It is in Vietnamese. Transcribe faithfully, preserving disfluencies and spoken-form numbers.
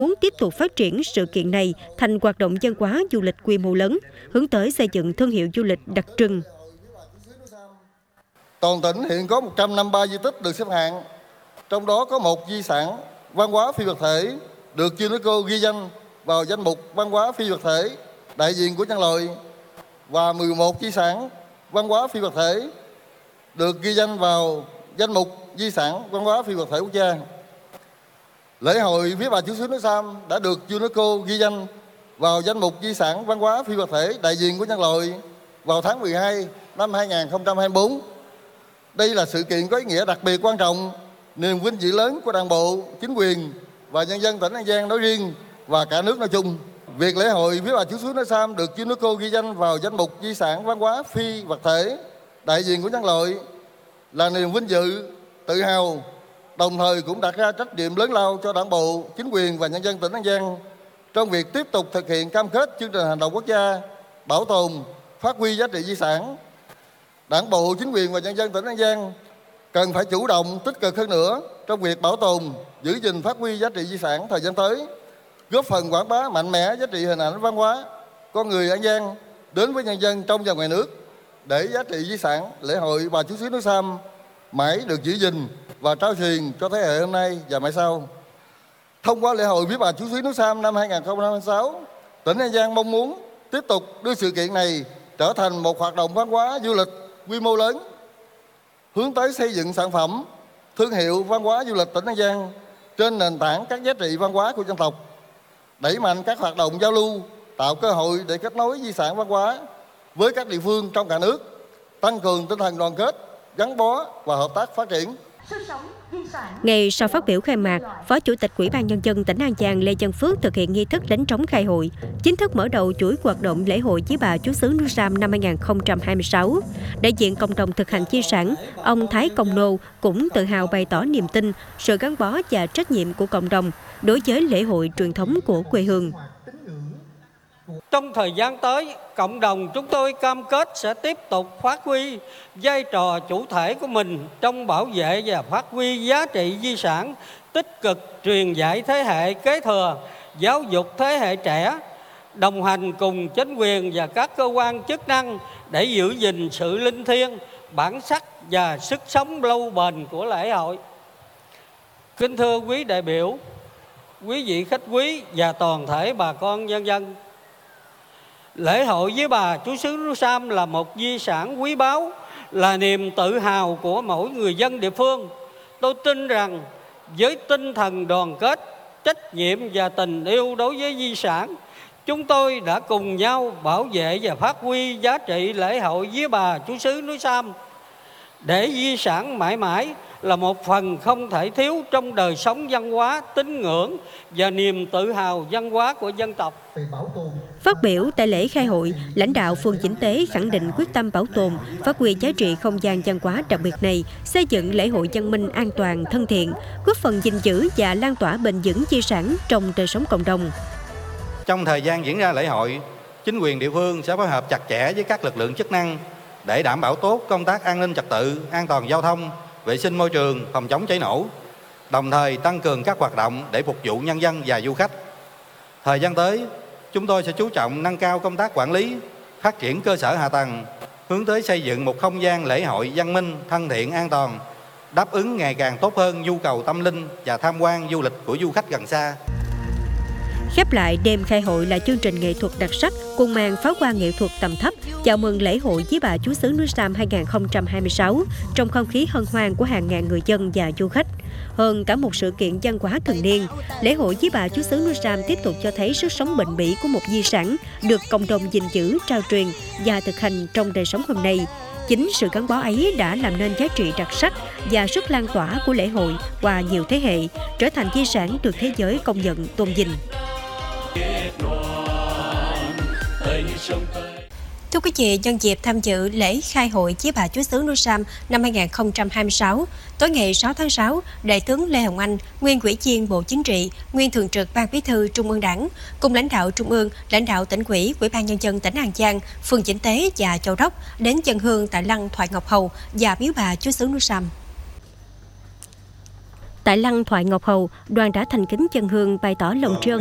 muốn tiếp tục phát triển sự kiện này thành hoạt động văn hóa du lịch quy mô lớn, hướng tới xây dựng thương hiệu du lịch đặc trưng. Toàn tỉnh hiện có một trăm năm mươi ba di tích được xếp hạng, trong đó có một di sản văn hóa phi vật thể được UNESCO ghi danh vào danh mục văn hóa phi vật thể đại diện của nhân loại và mười một di sản văn hóa phi vật thể được ghi danh vào danh mục di sản văn hóa phi vật thể quốc gia. Lễ hội Vía Bà Chúa xứ núi Sam đã được UNESCO ghi danh vào danh mục di sản văn hóa phi vật thể đại diện của nhân loại vào tháng mười hai năm hai nghìn không trăm hai mươi tư. Đây là sự kiện có ý nghĩa đặc biệt quan trọng, niềm vinh dự lớn của Đảng bộ, chính quyền và nhân dân tỉnh An Giang nói riêng và cả nước nói chung. Việc lễ hội Vía Bà Chúa xứ núi Sam được UNESCO ghi danh vào danh mục di sản văn hóa phi vật thể đại diện của nhân loại là niềm vinh dự, tự hào, đồng thời cũng đặt ra trách nhiệm lớn lao cho Đảng bộ, chính quyền và nhân dân tỉnh An Giang trong việc tiếp tục thực hiện cam kết chương trình hành động quốc gia bảo tồn, phát huy giá trị di sản. Đảng bộ, chính quyền và nhân dân tỉnh An Giang cần phải chủ động, tích cực hơn nữa trong việc bảo tồn, giữ gìn, phát huy giá trị di sản thời gian tới, góp phần quảng bá mạnh mẽ giá trị hình ảnh văn hóa con người An Giang đến với nhân dân trong và ngoài nước, để giá trị di sản lễ hội Bà Chúa xứ núi Sam mãi được giữ gìn và trao truyền cho thế hệ hôm nay và mai sau. Thông qua lễ hội Vía Bà Chúa xứ núi Sam năm hai nghìn không trăm hai mươi sáu, tỉnh An Giang mong muốn tiếp tục đưa sự kiện này trở thành một hoạt động văn hóa du lịch quy mô lớn, hướng tới xây dựng sản phẩm, thương hiệu văn hóa du lịch tỉnh An Giang trên nền tảng các giá trị văn hóa của dân tộc, đẩy mạnh các hoạt động giao lưu, tạo cơ hội để kết nối di sản văn hóa với các địa phương trong cả nước, tăng cường tinh thần đoàn kết, gắn bó và hợp tác phát triển. Ngay sau phát biểu khai mạc, Phó Chủ tịch Ủy ban Nhân dân tỉnh An Giang Lê Văn Phước thực hiện nghi thức đánh trống khai hội, chính thức mở đầu chuỗi hoạt động lễ hội Vía Bà Chúa xứ núi Sam năm hai nghìn không trăm hai mươi sáu. Đại diện cộng đồng thực hành di sản, ông Thái Công Nô cũng tự hào bày tỏ niềm tin, sự gắn bó và trách nhiệm của cộng đồng đối với lễ hội truyền thống của quê hương. Trong thời gian tới, cộng đồng chúng tôi cam kết sẽ tiếp tục phát huy vai trò chủ thể của mình trong bảo vệ và phát huy giá trị di sản, tích cực truyền dạy thế hệ kế thừa, giáo dục thế hệ trẻ, đồng hành cùng chính quyền và các cơ quan chức năng để giữ gìn sự linh thiêng, bản sắc và sức sống lâu bền của lễ hội. Kính thưa quý đại biểu, quý vị khách quý và toàn thể bà con nhân dân, lễ hội Vía Bà Chúa xứ núi Sam là một di sản quý báu, là niềm tự hào của mỗi người dân địa phương. Tôi tin rằng với tinh thần đoàn kết, trách nhiệm và tình yêu đối với di sản, chúng tôi đã cùng nhau bảo vệ và phát huy giá trị lễ hội Vía Bà Chúa xứ núi Sam, để di sản mãi mãi là một phần không thể thiếu trong đời sống văn hóa, tín ngưỡng và niềm tự hào văn hóa của dân tộc. Phát biểu tại lễ khai hội, lãnh đạo phường Chỉnh Tế khẳng định quyết tâm bảo tồn, phát huy giá trị không gian văn hóa đặc biệt này, xây dựng lễ hội văn minh an toàn, thân thiện, góp phần gìn giữ và lan tỏa bền vững di sản trong đời sống cộng đồng. Trong thời gian diễn ra lễ hội, chính quyền địa phương sẽ phối hợp chặt chẽ với các lực lượng chức năng để đảm bảo tốt công tác an ninh trật tự, an toàn giao thông, vệ sinh môi trường, phòng chống cháy nổ, đồng thời tăng cường các hoạt động để phục vụ nhân dân và du khách. Thời gian tới, chúng tôi sẽ chú trọng nâng cao công tác quản lý, phát triển cơ sở hạ tầng, hướng tới xây dựng một không gian lễ hội văn minh, thân thiện, an toàn, đáp ứng ngày càng tốt hơn nhu cầu tâm linh và tham quan du lịch của du khách gần xa. Khép lại đêm khai hội là chương trình nghệ thuật đặc sắc cùng màn pháo hoa nghệ thuật tầm thấp chào mừng lễ hội Vía Bà Chúa xứ núi Sam hai nghìn không trăm hai mươi sáu trong không khí hân hoan của hàng ngàn người dân và du khách. Hơn cả một sự kiện văn hóa thường niên, lễ hội Vía Bà Chúa xứ núi Sam tiếp tục cho thấy sức sống bền bỉ của một di sản được cộng đồng gìn giữ, trao truyền và thực hành trong đời sống hôm nay. Chính sự gắn bó ấy đã làm nên giá trị đặc sắc và sức lan tỏa của lễ hội qua nhiều thế hệ, trở thành di sản được thế giới công nhận, tôn vinh. Thưa quý vị, nhân dịp tham dự lễ khai hội Vía Bà Chúa xứ núi Sam năm hai nghìn không trăm hai mươi sáu, tối ngày sáu tháng sáu, Đại tướng Lê Hồng Anh, nguyên Ủy viên Bộ Chính trị, nguyên Thường trực Ban Bí thư Trung ương Đảng, cùng lãnh đạo Trung ương, lãnh đạo tỉnh ủy, Ủy ban Nhân dân tỉnh An Giang, phường Chỉnh Tế và Châu Đốc đến dân hương tại lăng Thoại Ngọc Hầu và miếu bà Chúa xứ núi Sam. Tại lăng Thoại Ngọc Hầu, đoàn đã thành kính dân hương bày tỏ lòng tri ân